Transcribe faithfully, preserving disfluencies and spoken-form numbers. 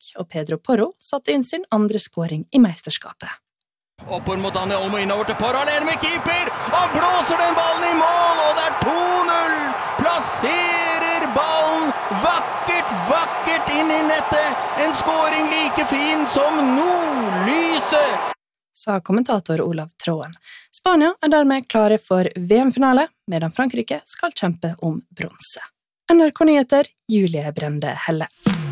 Modric, og Pedro Porro satte inn sin andre scoring i mesterskapet. Oppår mot Dani Olmo innover til Porro, alene med keeper, og blåser den ballen i mål, og det er to null! Plasserer ballen vakkert, vakkert inn i nettet, en scoring like fin som nordlyset! Sa kommentator Olav Tråen. Spania er dermed klare for V M-finale, medan Frankrike skal kjempe om bronse. N R K Nyheter, Julie Brende Helle.